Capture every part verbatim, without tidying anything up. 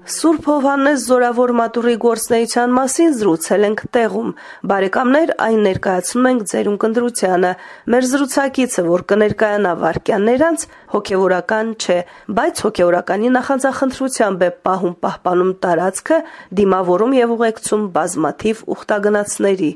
Սուրբ Հովհաննես Զորավոր մատուռի գործնեության մասին զրուցել ենք տեղում։ Բարեկամներ, այն ներկայացնում ենք ձեր ունկնդրությանը։ Մեր զրուցակիցը, որ կներկայանա վայրկյաններ անց, հոգևորական չէ, բայց հոգևորականի նախանձախնդրությամբ է պահում պահպանում տարածքը, դիմավորում եւ ուղեկցում բազմաթիվ ուխտագնացների։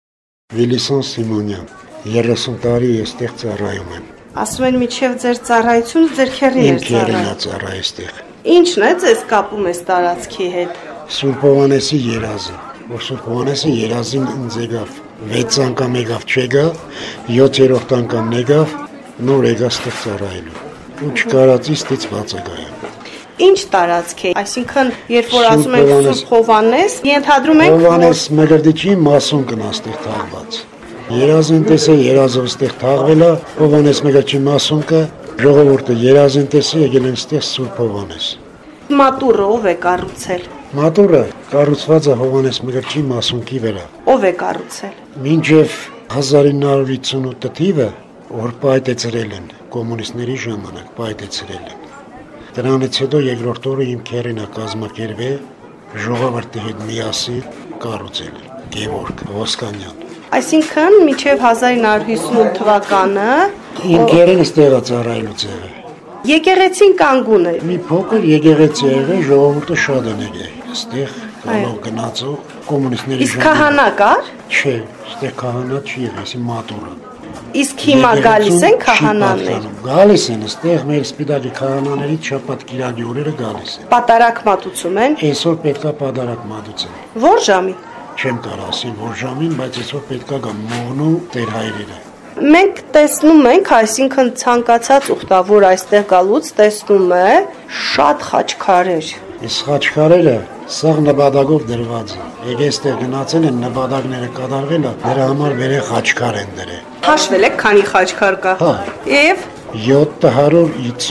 Վիլիսոն Սիմոնյան, երեսուն տարի այստեղ ծառայում եմ։ Ասում են միջև ձեր ծառայությունը ձեր քեռին էր ծառայ այստեղ։ Ինչն է ձեզ կապում այս տարածքի հետ։ Սուրբ Հովհաննեսի երազը, որ Սուրբ Հովհաննեսի երազին ինձ եկավ, վեց անգամ եկավ չեկա, յոթերորդ անգամ եկավ, նոր եկա ստեղ ծառայելու։ Ու չկարածի ստիծված եկա։ Ինչ տարածք է, այսինքն երբ որ ասում ենք Սուրբ Հովհաննես, ենթադրում ենք Հովհաննես Մկրտիչի մասուն կնա ստեղ թաղված։ Երազին տեսը երազով ստեղ թաղվել է, Հովհաննես Մկրտիչի մասուն կը ժողովուրդը երազին տեսը եկել են ստեղ Սուրբ Հովհաննես։ Մատուռը ով է կառուցել։ Մատուռը կառուցված է Հովհաննես Մկրտիչի մասունքի վրա։ Ով է կառուցել։ Մինչև հազար ինը հարյուր վաթսունութ թիվը, որ պայտեցրել են կոմունիստների ժամանակ, պայտեցրել են։ Դրանից հետո երկրորդ օրը իմ քեռին է կազմակերպել ժողովրդի հետ միասին կառուցել Գևորգ Ոսկանյան։ Այսինքն մինչև հազար ինը հարյուր հիսուն թվականը իմ քեռին ստեղ է ծառայելուց եղել։ Եկեղեցին կանգուն է։ Մի փոքր եկեղեցի եղել, ժողովուրդը շատ են եկել։ Ստեղ գալով գնացող կոմունիստների ժամանակ։ Իսկ քահանա կար։ Չէ, ստեղ քահանա չի եղել, ասի մատուռը։ Իսկ հիմա գալիս են քահանաներ։ Գալիս են, ստեղ մեր սպիտակի քահանաներից շաբաթ կիրակի օրերը գալիս են։ Պատարակ մատուցում են։ Այսօր պետքա պատարակ մատուցեն։ Որ ժամին։ Չեմ կարող ասել որ ժամին, բայց այսօր պետքա գա մողնու տեր հայրերը։ Մենք տեսնում ենք, այսինքն ցանկացած ուխտավոր այստեղ գալուց տեսնում է շատ խաչքարեր։ Այս խաչքարերը սաղ նպատակով դրված է։ Եկե այստեղ գնացել են նպատակները կատարվել է, դրա համար վերե խաչքար են դրել։ Հաշվել եք քանի խաչքար կա։ Հա։ Եվ յոթ հարյուր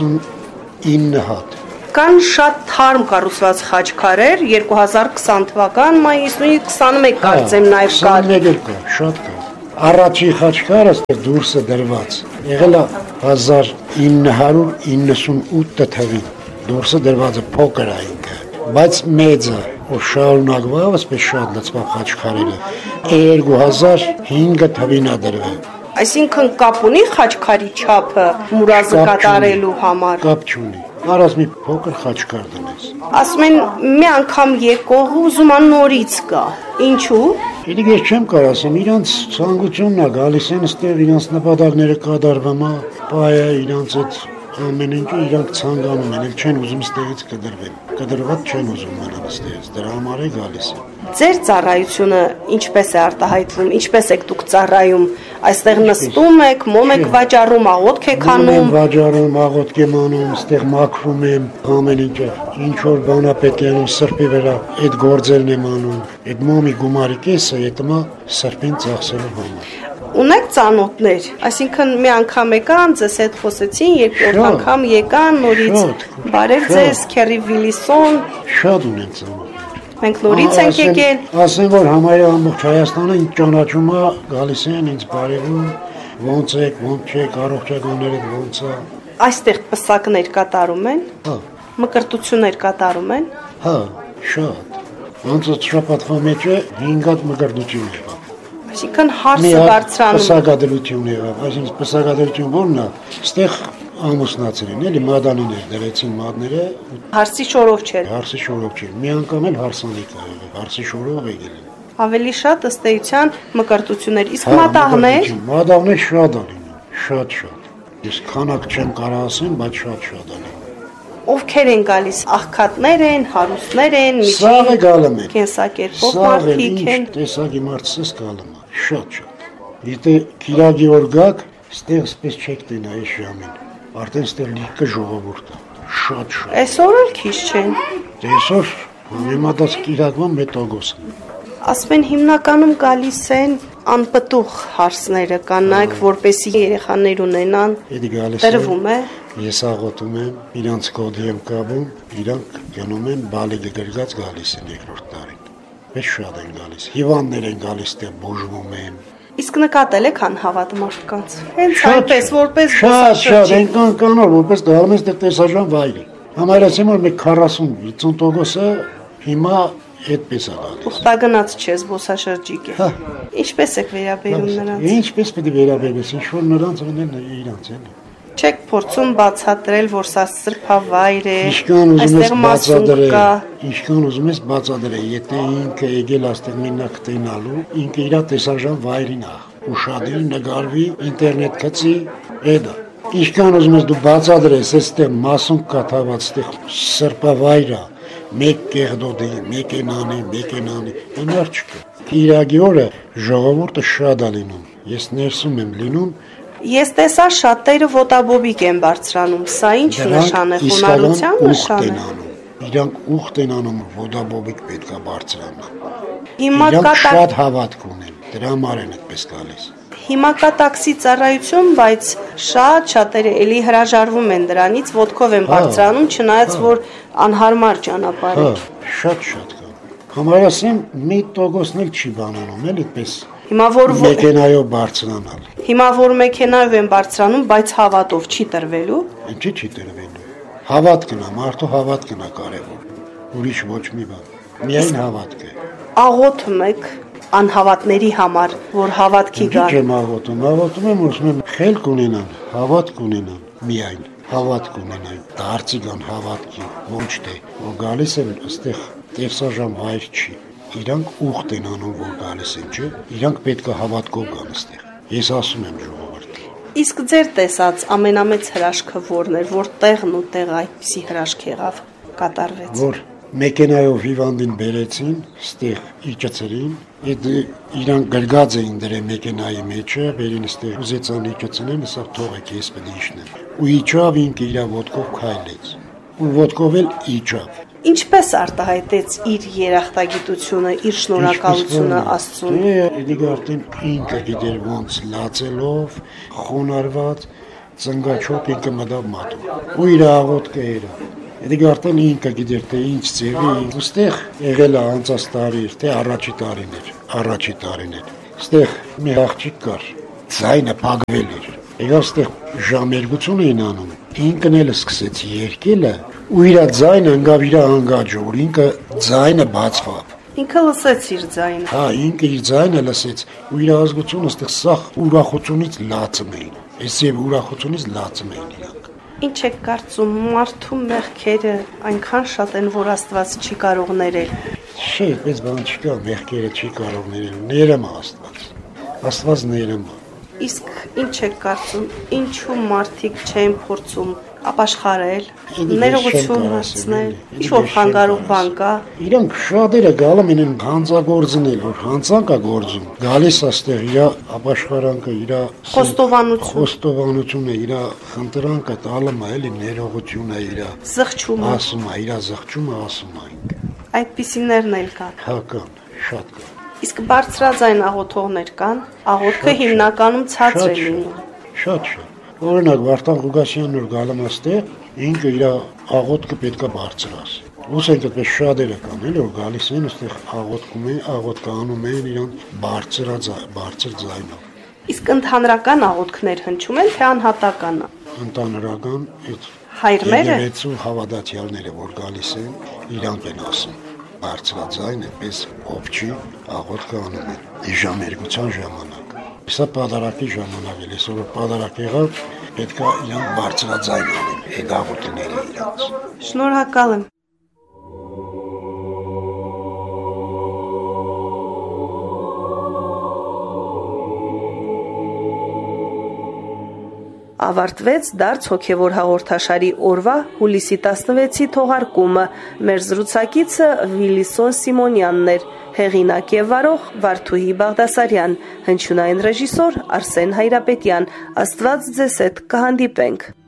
հիսունինը հատ։ Կան շատ թարմ կառուցված խաչքարեր, երկու հազար քսան թվական մայիսի քսանմեկ կարծեմ նաև կար։ քսանմեկ կա, շատ կա։ Առաջի խաչքարը դուրսը դրված եղել է հազար ինը հարյուր իննսունութ թվականին։ Դուրսը դրված է փոքր է ինքը, բայց մեծը, որ շարունակվավ, ասես շատ լցված խաչքարերը, երկու հազար հինգ թվականին է դրվել։ Այսինքն կապ ունի խաչքարի չափը մուրազը կատարելու համար։ Կապ չունի։ Արած մի փոքր խաչքար դնես։ Ասում են մի անգամ եկող ուզում է նորից գա։ Ինչու՞։ Իդիկ ես չեմ կարող ասեմ, իրանց ցանկությունն է գալիս են ստեղ իրանց նպատակները կատարվում է, բայը իրանց այդ ամեն ինչը իրանք ցանկանում են, էլ չեն ուզում ստեղից կդրվեն։ Կդրված չեն ուզում մնալ ստեղից, դրա համար է գալիս են։ Ձեր ծառայությունը ինչպես է արտահայտվում, ինչպես եք դուք ծառայում, այստեղ նստում եք, մոմ եք վաճառում, աղոթք եք անում։ Վաճառում, աղոթք եմ անում, ստեղ մաքրում եմ, ամեն ինչը, ինչ որ բան է պետք է անում սրբի վրա, այդ գործերն եմ անում, այդ մոմի գումարի կեսը ետմա սրբին ծախսելու համար։ Ունեք ծանոթներ, այսինքն մի անգամ եկան, ձեզ հետ խոսեցին, երկրորդ անգամ եկան, նորից բարև ձեզ, քերի Վիլիսոն։ Շատ ունեն ծանոթներ։ Մենք նորից ենք եկել։ Ասեն որ համարյա ամբողջ Հայաստանը ինձ ճանաչում է, գալիս են ինձ բարևում, ոնց եք, ոնց չեք, առողջականներդ ոնց է։ Այստեղ պսակներ կատարում են։ Հա։ Մկրտություններ կատարում են։ Հա, շատ։ Ոնց է շաբաթվա մեջ է հինգ հատ մկրտություն եղավ։ Այսինքն հարսը բարձրանում։ Պսակադրություն եղավ, այսինքն պսակադրություն որն է, ստեղ ամուսնացել են, էլի մադանիներ դրեցին մադները։ Հարսի շորով չէր։ Հարսի շորով չէր։ Մի անգամ էլ հարսանիք ա եղել, հարսի շորով եկել են։ Ավելի շատ ըստ էության մկրտություններ, իսկ մատաղներ։ Մատաղներ շատ ա լինում, շատ շատ։ Ես քանակ չեմ կարող ասեմ, բայց շատ-շատ ա լինում։ Ովքեր են գալիս, աղքատներ են, հարուստներ են, միջին կենսակերպով մարդիկ են։ Տեսակի մարդս գալում է, շատ-շատ։ Եթե կիրակի օր գաք, ստեղ սպես չեք տենա այս ժամին, արդեն ստեղ լիքը ժողովուրդ է, շատ-շատ։ Այսօր էլ քիչ չեն։ Այսօր համեմատած կիրակվա մետոգոս են։ Ասում են հիմնականում գալիս են անպտուղ հարսները, կանայք, որպեսի երեխաներ ունենան, տրվում է։ Ես աղոթում եմ, իրանց կոդի եմ կապում, իրանք գնում են բալիկը գրգած գալիս են երկրորդ տարին։ Մեծ շատ են գալիս, հիվանդներ են գալիս, տեղ բուժվում են։ Իսկ նկատել եք անհավատ մարդկանց։ Հենց այնպես, որպես շատ, շատ, այնքան կանոր, որպես գալում ես տեղ տեսարժան վայրի։ Համարեցին որ մեկ քառասուն վաթսուն տոկոսը հիմա այդպես է գալիս։ Ուխտագնաց չէ, զբոսաշրջիկ է։ Հա։ Ինչպես եք վերաբերում նրանց։ Ինչպես պետք է վերաբերես, ինչ որ նրանց ունեն իրանց էլի։ Չեք փորձում բացատրել, որ սա սրբավայր է, այստեղ մասուն կա։ Ինչքան ուզում ես բացատրել, եթե ինքը եկել այստեղ մենակ տենալու, ինքը իր տեսարժան վայրին է, ուշադիր նկարվի, ինտերնետ գցի, էդա։ Ինչքան ուզում ես դու բացատրես, այստեղ մասուն կա թաղված, այստեղ սրբավայր է, մեկ կեղդոդի, մեկ ենանի, մեկ ենանի, հնար չկա։ Կիրակի օրը ժողովուրդը շատ է լինում, ես ներսում եմ լինում։ Ես տեսա շատերը ոտաբոբիկ են բարձրանում, սա ինչ նշան է, խոնարհության նշան է։ Իրանք ուխտ են անում, ոտաբոբիկ պետք է բարձրանան։ Հիմա կա շատ հավատք ունեն, դրա համար են այդպես գալիս։ Հիմա կա տաքսի ծառայություն, բայց շատ շատերը էլի հրաժարվում են դրանից, ոտքով են բարձրանում, չնայած որ անհարմար ճանապարհ է։ Շատ շատ կա։ Համարասեմ մի տոկոսն էլ չի բանանում, էլ այդպես։ Հիմա որ մեքենայով բարձրանալ։ Հիմա որ մեքենայով են բարձրանում, բայց հավատով չի տրվելու։ Ինչի՞ չի տրվելու։ Հավատքն է, մարդու հավատքն է կարևոր։ Ուրիշ ոչ մի բան։ Միայն հավատք է։ Աղոթում եք անհավատների համար, որ հավատքի գան։ Ինչ եմ աղոթում, աղոթում եմ, որ մեմ խելք ունենան, հավատք ունենան, միայն հավատք ունենան, դարձի գան հավատքի, ոչ թե որ գալիս են այստեղ տեսարժան վայր չի։ Իրանք ուխտ են անում, որ գալիս են, չէ՞։ Իրանք պետք է հավատքով գան այստեղ։ Ես ասում եմ ժողովրդին։ Իսկ ձեր տեսած ամենամեծ հրաշքը որն էր, որ տեղն ու տեղը այդպիսի հրաշք եղավ, կատարվեց։ Որ մեքենայով հիվանդին բերեցին, ստեղ իջեցրին, այդ իրանք գրգած էին դրե մեքենայի մեջը, բերին ստեղ ուզեցան իջեցնեն, սա թողեք ես պետք է իջնեմ։ Ու իջավ ինքը իր ոտքով քայլեց։ Ու ոտքով էլ իջավ։ Ինչպես արտահայտեց իր երախտագիտությունը, իր շնորհակալությունը Աստծուն։ Էդիգարտին ինքը գիտեր ոնց լացելով, խոնարհված, ծնգաչոք ինքը մտավ մատու։ Ու իր աղոթքը էր։ Էդիգարտին ինքը գիտեր թե ինչ ձևի, ուստեղ եղել է անցած տարի, թե առաջի տարին էր, առաջի տարին էր։ Ստեղ մի աղջիկ կար, ձայնը փակվել էր։ Եկավ ստեղ ժամերգություն էին անում։ Ինքն էլ սկսեց երգելը ու իր ձայնը ընկավ իր անգաջը, որ ինքը ձայնը բացվավ։ Ինքը լսեց իր ձայնը։ Հա, ինքը իր ձայնը լսեց ու իր ազգությունը ստեղ սախ ուրախությունից լացում էին։ Այս եւ ուրախությունից լացում էին իրանք։ Ինչ եք կարծում, մարդու մեղքերը այնքան շատ են, որ Աստված չի կարող ներել։ Չէ, այդպես բան չկա, մեղքերը չի կարող ներել, ներում Աստված։ Աստված ներում։ Իսկ ինչ եք կարծում, ինչու մարդիկ չեն փորձում ապաշխարել, ներողություն հարցնել, ինչ-որ խանգարող բան կա։ Իրանք շատերը գալում են հանցագործնել, որ հանցանք է գործում։ Գալիս աստեղ իր ապաշխարանքը, իր խոստովանություն, խոստովանությունը, իր խնդրանքը տալում է, էլի ներողությունը իր զղջումը, ասում է, իր զղջումը ասում է ինքը։ Այդպիսիներն էլ կան։ Հա կան, շատ կան։ Իսկ բարձրաձայն աղոթողներ կան, աղոթքը հիմնականում ցածր է լինում։ Շատ շատ։ Օրինակ Վարդան Ղուկասյանն որ գալում աստեղ, ինքը իր աղոթքը պետքա բարձրաս։ Ոսենք այդպես շատերը կան, էլի որ գալիս են այստեղ աղոթքում են, աղոթքանում են իրան բարձրաձ բարձր ձայնով։ Իսկ ընդհանրական աղոթքներ հնչում են, թե անհատական։ Ընդհանրական այդ հայրմերը եկեղեցու հավատացյալները որ գալիս են, իրանք են ասում բարձրաձայն այդպես ովչի աղոթքը անում են։ Այս ժամերգության ժամանակ։ Սա պատարակի ժամանակ է, այսօր պատարակ եղավ, պետք է իրանք բարձրաձայն անեն, այդ աղոթքները իրանց։ Շնորհակալ եմ։ Ավարտվեց դարձ հոգևոր հաղորդաշարի օրվա հուլիսի տասնվեցի թողարկումը։ Մեր զրուցակիցը Վիլիսոն Սիմոնյանն էր, հեղինակ եւ վարող Վարդուհի Բաղդասարյան, հնչյունային ռեժիսոր Արսեն Հայրապետյան։ Աստված ձեզ հետ կհանդիպենք։